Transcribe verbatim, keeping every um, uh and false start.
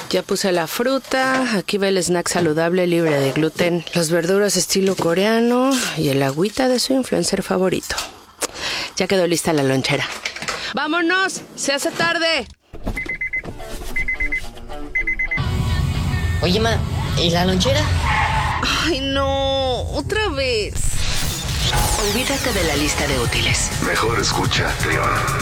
Ya puse la fruta, aquí va el snack saludable libre de gluten, las verduras estilo coreano y el agüita de su influencer favorito. Ya quedó lista la lonchera. ¡Vámonos! ¡Se hace tarde! Oye, ma, ¿y la lonchera? ¡Ay, no! ¡Otra vez! Olvídate de la lista de útiles. Mejor escucha, León.